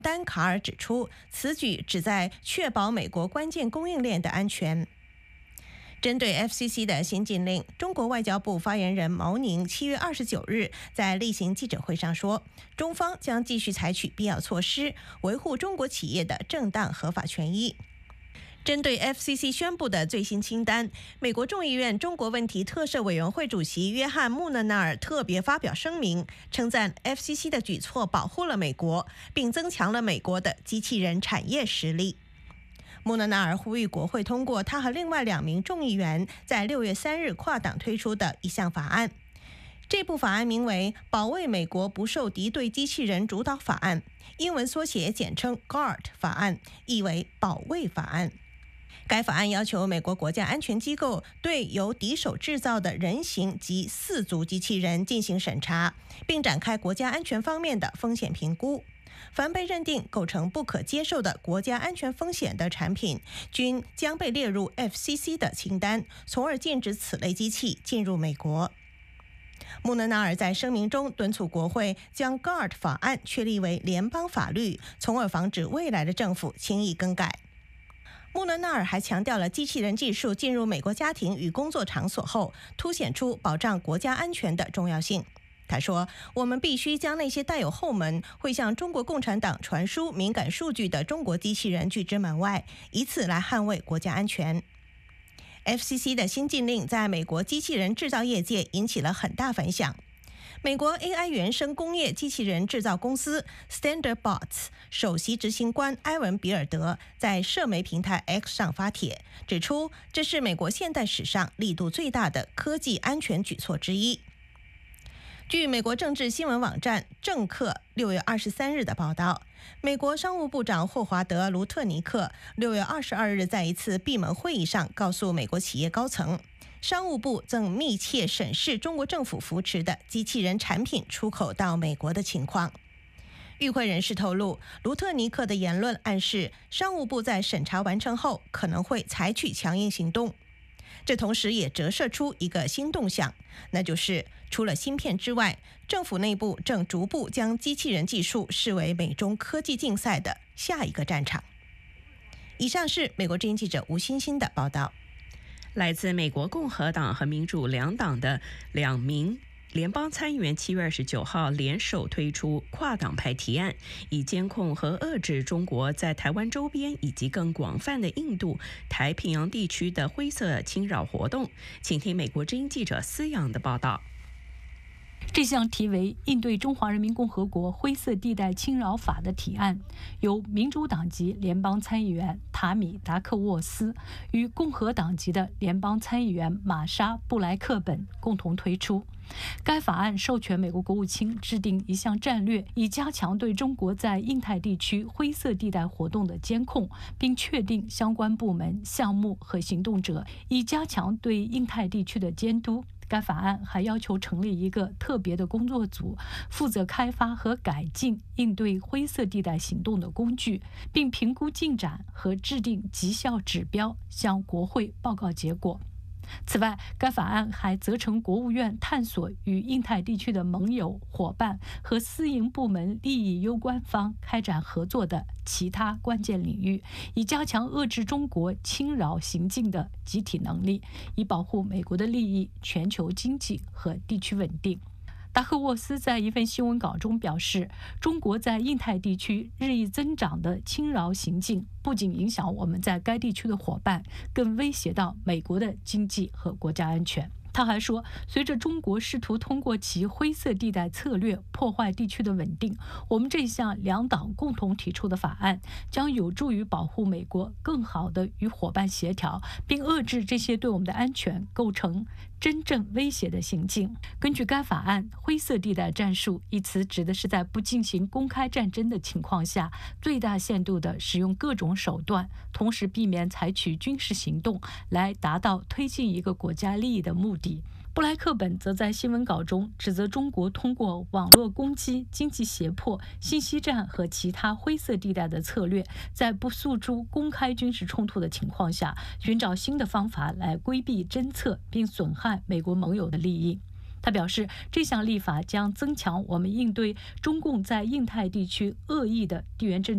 丹卡尔指出，此举旨在确保美国关键供应链的安全。针对 FCC 的新禁令，中国外交部发言人毛宁7月29日在例行记者会上说，中方将继续采取必要措施，维护中国企业的正当合法权益。针对 FCC 宣布的最新清单，美国众议院中国问题特设委员会主席约翰·穆勒纳尔特别发表声明，称赞 FCC 的举措保护了美国，并增强了美国的机器人产业实力。穆勒纳尔呼吁国会通过他和另外2名众议员在6月3日跨党推出的一项法案。这部法案名为《保卫美国不受敌对机器人主导法案》，英文缩写简称 GARD 法案，意为保卫法案。该法案要求美国国家安全机构对由敌手制造的人形及4足机器人进行审查，并展开国家安全方面的风险评估。凡被认定构成不可接受的国家安全风险的产品，均将被列入 FCC 的清单，从而禁止此类机器进入美国。穆勒纳尔在声明中敦促国会将 GARD 法案确立为联邦法律，从而防止未来的政府轻易更改。穆勒纳尔还强调了机器人技术进入美国家庭与工作场所后，凸显出保障国家安全的重要性。他说，我们必须将那些带有后门，会向中国共产党传输敏感数据的中国机器人拒之门外，以此来捍卫国家安全。FCC 的新禁令在美国机器人制造业界引起了很大反响。美国 AI 原生工业机器人制造公司 StanderBots 首席执行官埃文·比尔德在社媒平台 X 上发帖，指出这是美国现代史上力度最大的科技安全举措之一。据美国政治新闻网站政客6月23日的报道，美国商务部长霍华德·卢特尼克6月22日在一次闭门会议上告诉美国企业高层，商务部正密切审视中国政府扶持的机器人产品出口到美国的情况。与会人士透露，卢特尼克的言论暗示商务部在审查完成后可能会采取强硬行动。这同时也折射出一个新动向，那就是除了芯片之外，政府内部正逐步将机器人技术视为美中科技竞赛的下一个战场。以上是美国之音记者吴欣欣的报道。 来自美国共和党和民主两党的2名联邦参议员7月29号联手推出跨党派提案，以监控和遏制中国在台湾周边以及更广泛的印度太平洋地区的灰色侵扰活动。请听美国之音记者思阳的报道。 这项题为《应对中华人民共和国灰色地带侵扰法》的提案，由民主党籍联邦参议员塔米·达克沃斯与共和党籍的联邦参议员玛莎·布莱克本共同推出。该法案授权美国国务卿制定一项战略，以加强对中国在印太地区灰色地带活动的监控，并确定相关部门、项目和行动者，以加强对印太地区的监督。该法案还要求成立一个特别的工作组，负责开发和改进应对灰色地带行动的工具，并评估进展和制定绩效指标，向国会报告结果。此外，该法案还责成国务院探索与印太地区的盟友、伙伴和私营部门利益攸关方开展合作的其他关键领域，以加强遏制中国侵扰行径的集体能力，以保护美国的利益、全球经济和地区稳定。达克沃斯在一份新闻稿中表示，中国在印太地区日益增长的侵扰行径不仅影响我们在该地区的伙伴，更威胁到美国的经济和国家安全。他还说，随着中国试图通过其灰色地带策略破坏地区的稳定，我们这项两党共同提出的法案将有助于保护美国更好地与伙伴协调，并遏制这些对我们的安全构成真正威胁的行径。根据该法案，灰色地带战术一词指的是在不进行公开战争的情况下，最大限度地使用各种手段，同时避免采取军事行动，来达到推进一个国家利益的目的。布莱克本则在新闻稿中指责中国通过网络攻击、经济胁迫、信息战和其他灰色地带的策略，在不诉诸公开军事冲突的情况下，寻找新的方法来规避侦测并损害美国盟友的利益。他表示，这项立法将增强我们应对中共在印太地区恶意的地缘政治